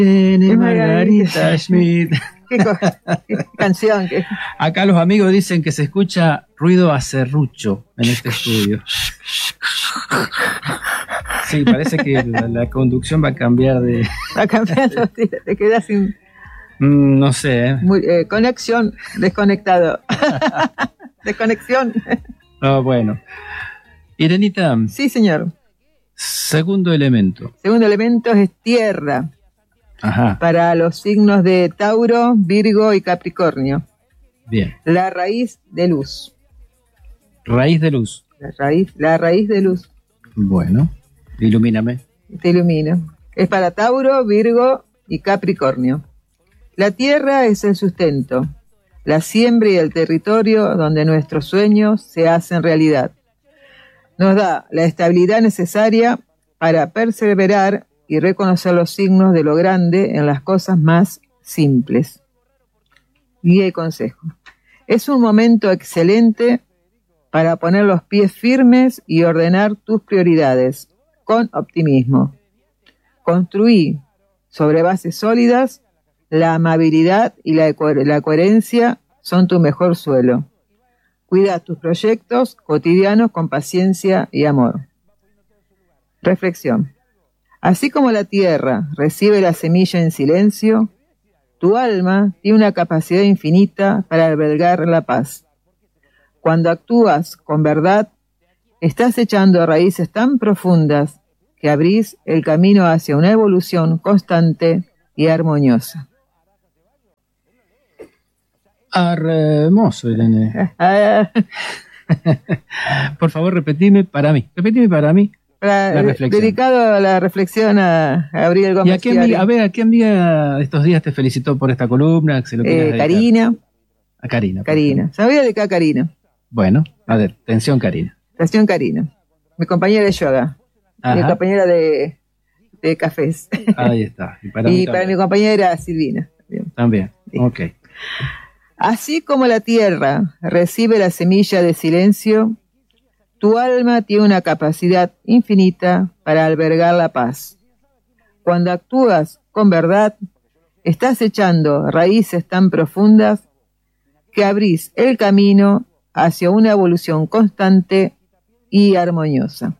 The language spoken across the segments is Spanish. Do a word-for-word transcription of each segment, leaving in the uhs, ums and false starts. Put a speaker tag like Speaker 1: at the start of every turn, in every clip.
Speaker 1: Tiene Margarita Schmidt.
Speaker 2: ¿Qué, qué canción? ¿Qué?
Speaker 1: Acá los amigos dicen que se escucha ruido a serrucho en este estudio. Sí, parece que la, la conducción va a cambiar de...
Speaker 2: Va cambiando, te quedas sin...
Speaker 1: Mm, no sé. ¿eh?
Speaker 2: Muy, eh, conexión, desconectado. Desconexión.
Speaker 1: Oh, bueno. Irenita.
Speaker 2: Sí, señor.
Speaker 1: Segundo elemento.
Speaker 2: Segundo elemento es tierra.
Speaker 1: Ajá.
Speaker 2: Para los signos de Tauro, Virgo y Capricornio.
Speaker 1: Bien.
Speaker 2: La raíz de luz.
Speaker 1: Raíz de luz.
Speaker 2: La raíz, la raíz de luz.
Speaker 1: Bueno, ilumíname.
Speaker 2: Te ilumino. Es para Tauro, Virgo y Capricornio. La tierra es el sustento, la siembra y el territorio donde nuestros sueños se hacen realidad. Nos da la estabilidad necesaria para perseverar y reconocer los signos de lo grande en las cosas más simples. Guía y consejo. Es un momento excelente para poner los pies firmes y ordenar tus prioridades con optimismo. Construí sobre bases sólidas. La amabilidad y la, co- la coherencia son tu mejor suelo. Cuida tus proyectos cotidianos con paciencia y amor. Reflexión. Así como la tierra recibe la semilla en silencio, tu alma tiene una capacidad infinita para albergar la paz. Cuando actúas con verdad, estás echando raíces tan profundas que abrís el camino hacia una evolución constante y armoniosa.
Speaker 1: Hermoso, Irene. Por favor, repetime para mí. Repetime para mí.
Speaker 2: Para,
Speaker 1: la reflexión.
Speaker 2: Dedicado a la reflexión a Gabriel Gómez.
Speaker 1: ¿Y a qué amiga, a ver, a qué amiga de estos días te felicitó por esta columna? Que se lo
Speaker 2: eh, Karina.
Speaker 1: A Karina.
Speaker 2: Karina. Se me voy a dedicar a Karina.
Speaker 1: Bueno, a ver, atención, Karina.
Speaker 2: Atención, Karina. Mi compañera de yoga. Ajá. Mi compañera de, de cafés.
Speaker 1: Ahí está.
Speaker 2: Y para, y para mi compañera Silvina.
Speaker 1: También, también. Sí. Ok.
Speaker 2: Así como la tierra recibe la semilla de silencio, tu alma tiene una capacidad infinita para albergar la paz. Cuando actúas con verdad, estás echando raíces tan profundas que abrís el camino hacia una evolución constante y armoniosa.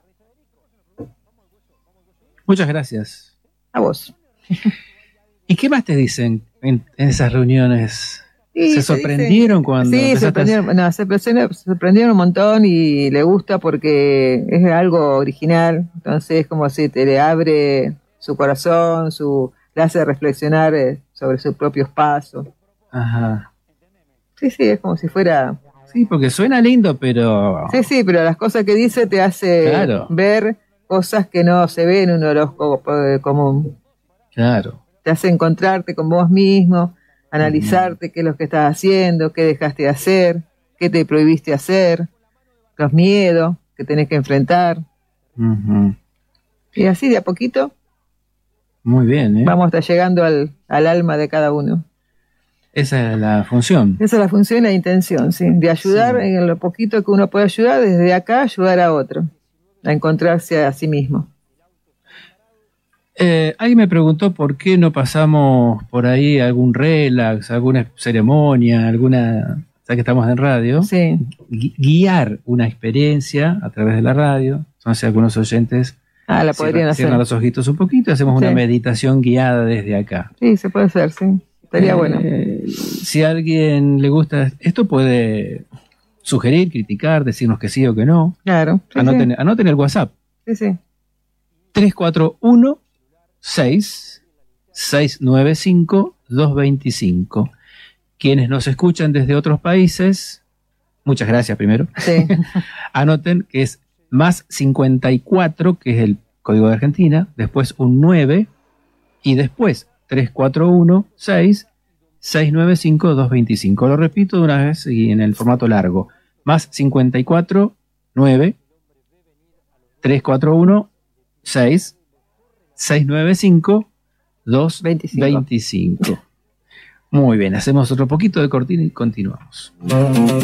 Speaker 1: Muchas gracias.
Speaker 2: A vos.
Speaker 1: ¿Y qué más te dicen en, en esas reuniones?
Speaker 2: Sí,
Speaker 1: ¿Se sorprendieron
Speaker 2: dice,
Speaker 1: cuando...?
Speaker 2: Sí, se sorprendieron, no, se, se sorprendieron un montón y le gusta porque es algo original, entonces es como si te le abre su corazón, su le hace reflexionar sobre sus propios pasos.
Speaker 1: Ajá.
Speaker 2: Sí, sí, es como si fuera...
Speaker 1: Sí, porque suena lindo, pero...
Speaker 2: Sí, sí, pero las cosas que dice te hace
Speaker 1: claro.
Speaker 2: ver cosas que no se ven en un horóscopo común.
Speaker 1: Claro.
Speaker 2: Te hace encontrarte con vos mismo, analizarte uh-huh. qué es lo que estás haciendo, qué dejaste de hacer, qué te prohibiste hacer, los miedos que tenés que enfrentar.
Speaker 1: Uh-huh.
Speaker 2: Y así de a poquito.
Speaker 1: Muy bien, ¿eh?
Speaker 2: Vamos a estar llegando al, al alma de cada uno.
Speaker 1: Esa es la función.
Speaker 2: Esa es la función y la intención, sí. De ayudar sí. en lo poquito que uno puede ayudar, desde acá ayudar a otro, a encontrarse a sí mismo.
Speaker 1: Eh, alguien me preguntó por qué no pasamos por ahí algún relax, alguna ceremonia, alguna, ya que estamos en radio,
Speaker 2: sí.
Speaker 1: gui- guiar una experiencia a través de la radio. Entonces algunos oyentes
Speaker 2: ah, la podrían
Speaker 1: cierran,
Speaker 2: hacer.
Speaker 1: cierran los ojitos un poquito y hacemos sí. una meditación guiada desde acá.
Speaker 2: Sí, se puede hacer, sí. Estaría eh, bueno.
Speaker 1: Si a alguien le gusta esto, puede sugerir, criticar, decirnos que sí o que no.
Speaker 2: Claro. Sí,
Speaker 1: anoten,
Speaker 2: sí.
Speaker 1: anoten el WhatsApp.
Speaker 2: Sí, sí.
Speaker 1: tres cuatro uno seis seis nueve cinco dos dos cinco. Quienes nos escuchan desde otros países, muchas gracias primero.
Speaker 2: Sí.
Speaker 1: Anoten que es más cincuenta y cuatro, que es el código de Argentina, después un nueve y después tres cuatro uno seis seis nueve cinco dos dos cinco. Lo repito de una vez y en el formato largo. Más cincuenta y cuatro nueve tres cuatro uno seis seis nueve cinco dos dos cinco. Muy bien, hacemos otro poquito de cortina y continuamos.